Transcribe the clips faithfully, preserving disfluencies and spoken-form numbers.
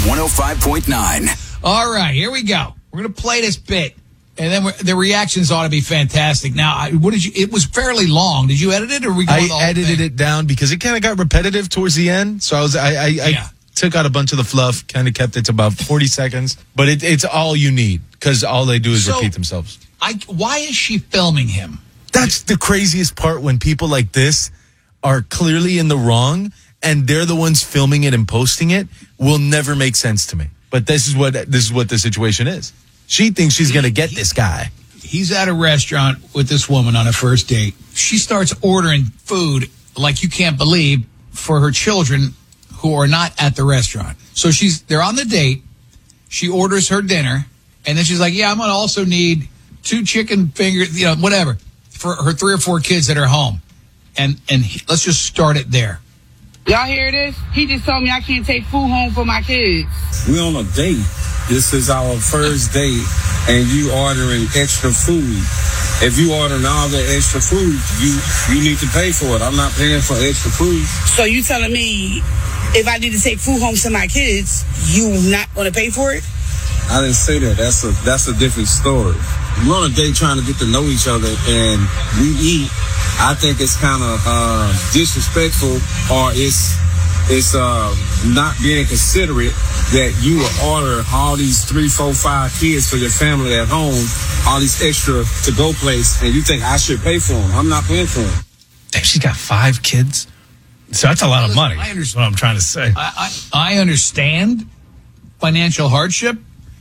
one oh five point nine. All right, here we go. We're going to play this bit, and then we're, the reactions ought to be fantastic. Now, I, what did you? It was fairly long. Did you edit it, or were we going I the whole edited thing? it down because it kind of got repetitive towards the end. So I was, I, I, I Yeah. took out a bunch of the fluff, kind of kept it to about forty seconds. But it, it's all you need because all they do is So- repeat themselves. I, why is she filming him? That's the craziest part when people like this are clearly in the wrong and they're the ones filming it and posting it will never make sense to me. But this is what this is what the situation is. She thinks she's going to get this guy. He's at a restaurant with this woman on a first date. She starts ordering food like you can't believe for her children who are not at the restaurant. So she's they're on the date. She orders her dinner, and then she's like, "Yeah, I'm going to also need two chicken fingers, you know, whatever, for her three or four kids that are home." And and he, let's just start it there. Y'all hear this? He just told me I can't take food home for my kids. We on a date. This is our first date, and you ordering extra food. If you ordering all the extra food, you you need to pay for it. I'm not paying for extra food. So you telling me if I need to take food home to my kids, you not going to pay for it? I didn't say that. That's a that's a different story. We're on a date trying to get to know each other, and we eat. I think it's kind of uh, disrespectful, or it's it's uh, not being considerate that you will order all these three, four, five kids for your family at home, all these extra to-go plates, and you think I should pay for them. I'm not paying for them. Damn, she's got five kids. So that's a lot of money. I understand. That's what I'm trying to say. I, I, I understand financial hardship,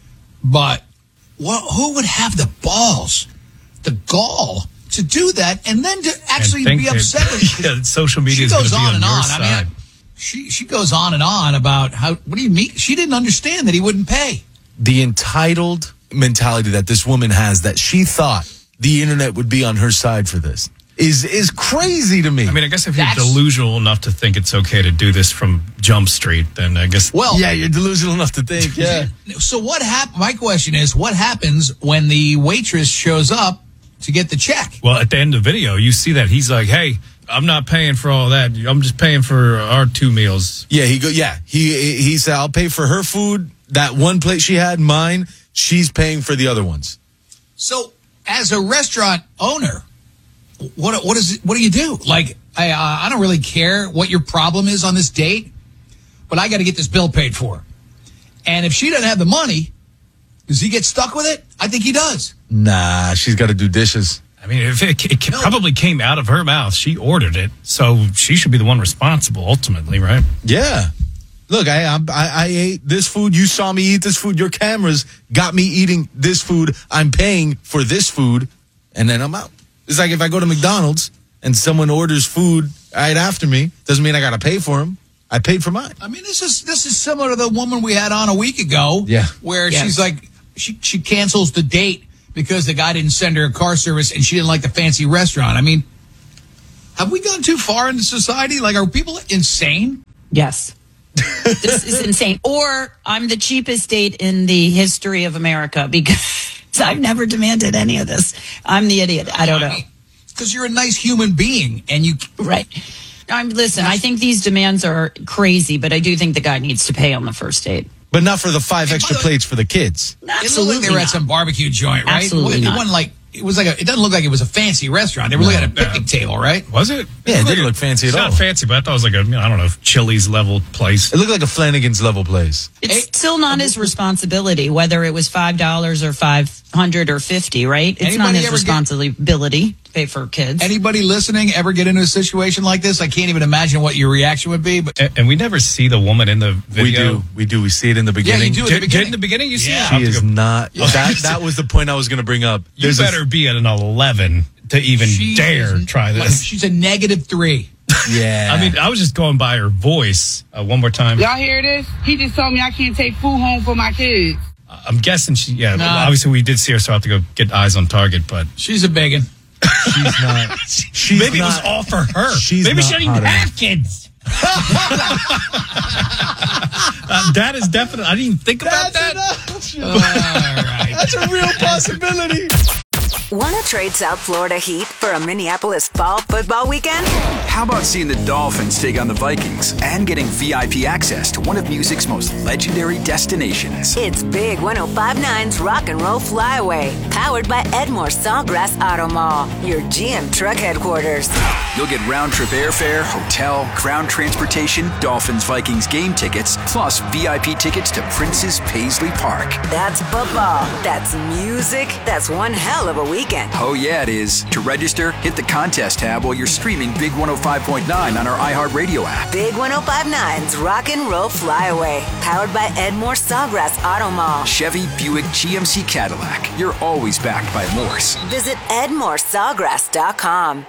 but what, who would have the balls, the gall to do that, and then to actually And think be that- upset with it? Yeah, social media She is going goes to be on on and your on. side. I mean, she she goes on and on about how. What do you mean? She didn't understand that he wouldn't pay. The entitled mentality that this woman has, that she thought the internet would be on her side for this, is is crazy to me. I mean, I guess if you're That's- delusional enough to think it's okay to do this from Jump Street, then I guess. Well, yeah, you're delusional enough to think. Yeah. So what hap- My question is, what happens when the waitress shows up to get the check? Well, at the end of the video, you see that he's like, "Hey, I'm not paying for all that. I'm just paying for our two meals." Yeah, he go. Yeah, he he said, "I'll pay for her food. That one plate she had, mine. She's paying for the other ones." So, as a restaurant owner, what what is it, what do you do? Like, I uh, I don't really care what your problem is on this date, but I got to get this bill paid for. And if she doesn't have the money, does he get stuck with it? I think he does. Nah, she's got to do dishes. I mean, if it, it No. probably came out of her mouth, she ordered it, so she should be the one responsible ultimately, right? Yeah. Look, I, I I ate this food. You saw me eat this food. Your cameras got me eating this food. I'm paying for this food, and then I'm out. It's like if I go to McDonald's and someone orders food right after me, doesn't mean I got to pay for them. I paid for mine. I mean, this is this is similar to the woman we had on a week ago. Yeah. Where Yes. she's like, she she cancels the date because the guy didn't send her a car service and she didn't like the fancy restaurant. I mean, have we gone too far into society? Like, are people insane? Yes. This is insane. Or I'm the cheapest date in the history of America because I've never demanded any of this. I'm the idiot. I don't know. Because you're a nice human being and you. Right. I'm listen, I think these demands are crazy, but I do think the guy needs to pay on the first date. But not for the five Hey, extra by the way- plates for the kids. It looked Absolutely like they were at not. some barbecue joint, right? Absolutely it, not. wasn't like it was like a, it doesn't look like it was a fancy restaurant. They were looking at a picnic table, right? Was it? Yeah, it looked didn't like look fancy it's at all. not fancy, but I thought it was like a, you know, I don't know, Chili's level place. It looked like a Flanagan's level place. It's Hey, still not his responsibility, whether it was five dollars or five hundred or fifty, right? It's not Anybody his ever get- responsibility to pay for kids. Anybody listening ever get into a situation like this? I can't even imagine what your reaction would be. But And, and we never see the woman in the video. We do. We do. We see it in the yeah, beginning. you do at the Did, did beginning. in the beginning you see Yeah. it? She I'll have is to go- not. That that was the point I was going to bring up. You There's a- better be at an eleven to even She dare is- try like, this. she's a negative three. yeah. I mean, I was just going by her voice. Uh, one more time. Y'all hear this? He just told me I can't take food home for my kids. I'm guessing she, yeah, Nah. obviously we did see her, so I have to go get eyes on target, but She's a biggin. she's not. She's maybe not, it was all for her. She's maybe not she didn't even hot have kids. uh, that is definitely, I didn't even think about that. That's, All right. That's a real possibility. Want to trade South Florida heat for a Minneapolis fall football weekend? How about seeing the Dolphins take on the Vikings and getting V I P access to one of music's most legendary destinations? It's Big ten fifty-nine's Rock and Roll Flyaway, powered by Edmore Sawgrass Auto Mall, your G M truck headquarters. You'll get round-trip airfare, hotel, ground transportation, Dolphins Vikings game tickets, plus V I P tickets to Prince's Paisley Park. That's football. That's music. That's one hell of a weekend. Oh, yeah, it is. To register, hit the contest tab while you're streaming Big one oh five point nine on our iHeartRadio app. Big ten fifty-nine's Rock and Roll Flyaway, powered by Edmore Sawgrass Auto Mall. Chevy, Buick, G M C, Cadillac. You're always backed by Morse. Visit edmore sawgrass dot com.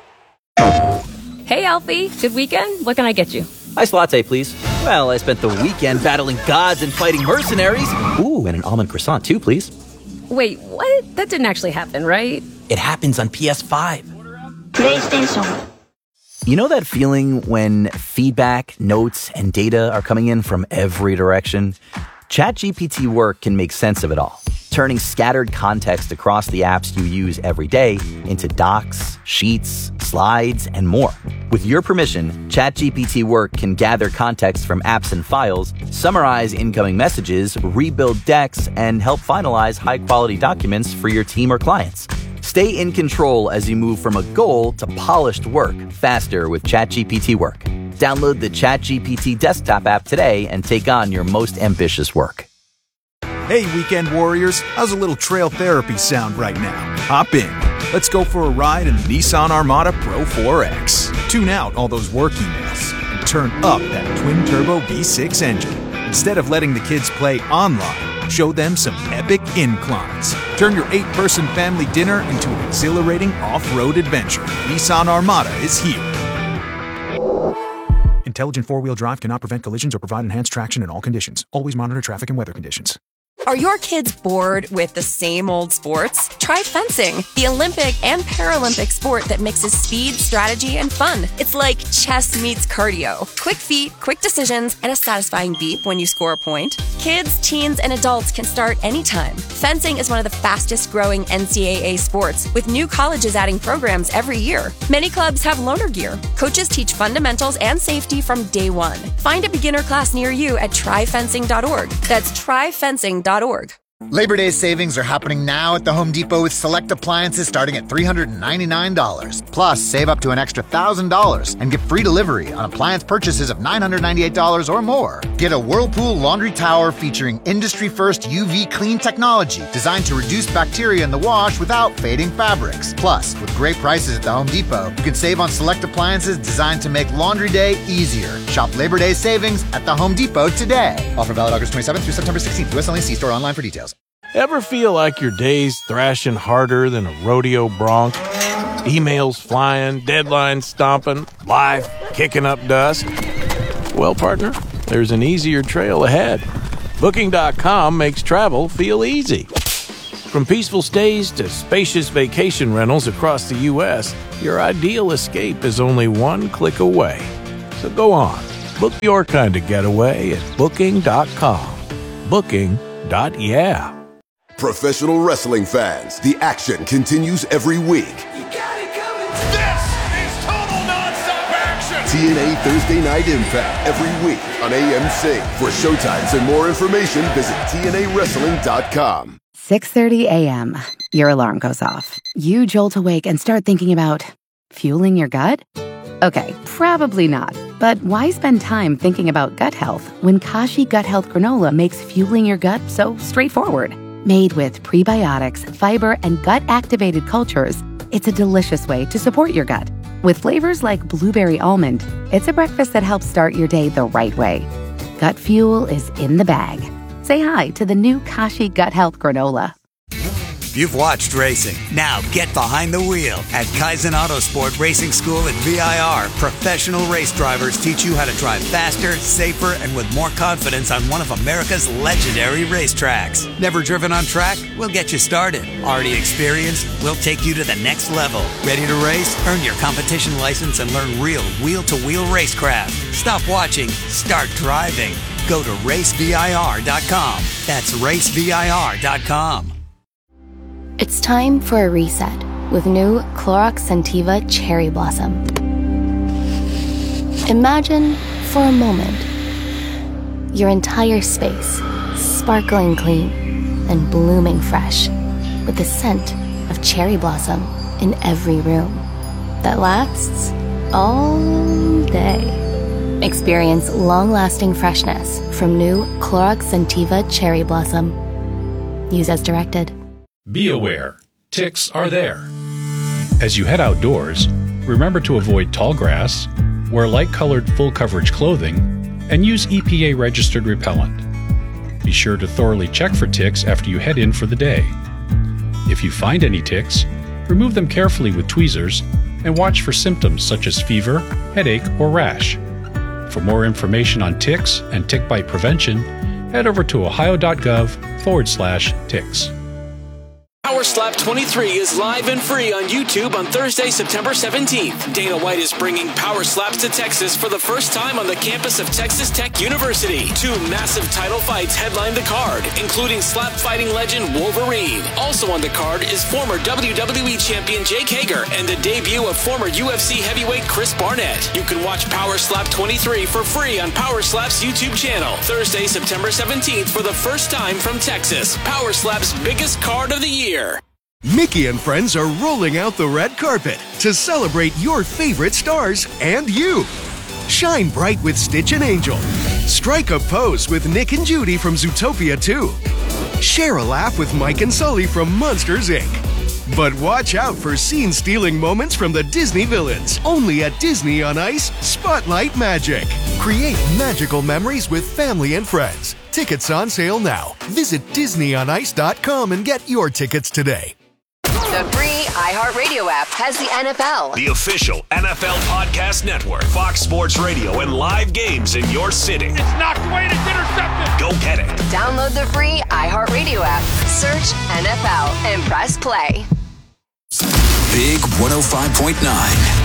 Hey, Alfie. Good weekend? What can I get you? Iced latte, please. Well, I spent the weekend battling gods and fighting mercenaries. Ooh, and an almond croissant, too, please. Wait, what? That didn't actually happen, right? It happens on P S five. PlayStation. You know that feeling when feedback, notes, and data are coming in from every direction? ChatGPT Work can make sense of it all, turning scattered context across the apps you use every day into docs, sheets, slides, and more. With your permission, ChatGPT Work can gather context from apps and files, summarize incoming messages, rebuild decks, and help finalize high-quality documents for your team or clients. Stay in control as you move from a goal to polished work faster with ChatGPT Work. Download the ChatGPT desktop app today and take on your most ambitious work. Hey, weekend warriors, how's a little trail therapy sound right now? Hop in. Let's go for a ride in the Nissan Armada Pro four X. Tune out all those work emails and turn up that twin-turbo V six engine. Instead of letting the kids play online, show them some epic inclines. Turn your eight-person family dinner into an exhilarating off-road adventure. Nissan Armada is here. Intelligent four-wheel drive cannot prevent collisions or provide enhanced traction in all conditions. Always monitor traffic and weather conditions. Are your kids bored with the same old sports? Try fencing, the Olympic and Paralympic sport that mixes speed, strategy, and fun. It's like chess meets cardio. Quick feet, quick decisions, and a satisfying beep when you score a point. Kids, teens, and adults can start anytime. Fencing is one of the fastest growing N C double A sports, with new colleges adding programs every year. Many clubs have loaner gear. Coaches teach fundamentals and safety from day one. Find a beginner class near you at try fencing dot org. That's try fencing dot org. Labor Day savings are happening now at the Home Depot with select appliances starting at three hundred ninety-nine dollars. Plus, save up to an extra one thousand dollars and get free delivery on appliance purchases of nine hundred ninety-eight dollars or more. Get a Whirlpool laundry tower featuring industry-first U V clean technology designed to reduce bacteria in the wash without fading fabrics. Plus, with great prices at the Home Depot, you can save on select appliances designed to make laundry day easier. Shop Labor Day savings at the Home Depot today. Offer valid August twenty-seventh through September sixteenth. U S only. See store online for details. Ever feel like your day's thrashing harder than a rodeo bronc? Emails flying, deadlines stomping, life kicking up dust? Well, partner, there's an easier trail ahead. Booking dot com makes travel feel easy. From peaceful stays to spacious vacation rentals across the U S, your ideal escape is only one click away. So go on, book your kind of getaway at Booking dot com. Booking. Yeah. Professional wrestling fans, the action continues every week. You got it coming. This is total nonstop action. T N A Thursday Night Impact every week on A M C. For showtimes and more information, visit T N A wrestling dot com. six thirty a.m. Your alarm goes off. You jolt awake and start thinking about fueling your gut? Okay, probably not. But why spend time thinking about gut health when Kashi Gut Health Granola makes fueling your gut so straightforward? Made with prebiotics, fiber, and gut-activated cultures, it's a delicious way to support your gut. With flavors like blueberry almond, it's a breakfast that helps start your day the right way. Gut fuel is in the bag. Say hi to the new Kashi Gut Health Granola. You've watched racing. Now get behind the wheel. At Kaizen Autosport Racing School at V I R, professional race drivers teach you how to drive faster, safer, and with more confidence on one of America's legendary racetracks. Never driven on track? We'll get you started. Already experienced? We'll take you to the next level. Ready to race? Earn your competition license and learn real wheel-to-wheel racecraft. Stop watching. Start driving. Go to race V I R dot com. That's race V I R dot com. It's time for a reset with new Clorox Scentiva Cherry Blossom. Imagine, for a moment, your entire space sparkling clean and blooming fresh with the scent of cherry blossom in every room that lasts all day. Experience long-lasting freshness from new Clorox Scentiva Cherry Blossom. Use as directed. Be aware, ticks are there. As you head outdoors, remember to avoid tall grass, wear light-colored full-coverage clothing, and use E P A-registered repellent. Be sure to thoroughly check for ticks after you head in for the day. If you find any ticks, remove them carefully with tweezers and watch for symptoms such as fever, headache, or rash. For more information on ticks and tick bite prevention, head over to ohio.gov forward slash ticks. Power Slap twenty-three is live and free on YouTube on Thursday, September seventeenth. Dana White is bringing Power Slaps to Texas for the first time on the campus of Texas Tech University. Two massive title fights headline the card, including slap fighting legend Wolverine. Also on the card is former W W E champion Jake Hager and the debut of former U F C heavyweight Chris Barnett. You can watch Power Slap twenty-three for free on Power Slap's YouTube channel. Thursday, September seventeenth for the first time from Texas. Power Slap's biggest card of the year. Mickey and friends are rolling out the red carpet to celebrate your favorite stars and you. Shine bright with Stitch and Angel. Strike a pose with Nick and Judy from Zootopia two. Share a laugh with Mike and Sully from Monsters, Incorporated. But watch out for scene-stealing moments from the Disney villains. Only at Disney on Ice, Spotlight Magic. Create magical memories with family and friends. Tickets on sale now. Visit Disney on Ice dot com and get your tickets today. The free iHeartRadio app has the N F L. The official N F L podcast network, Fox Sports Radio, and live games in your city. It's knocked away and it's intercepted. Go get it. Download the free iHeartRadio app. Search N F L and press play. Big one oh five point nine.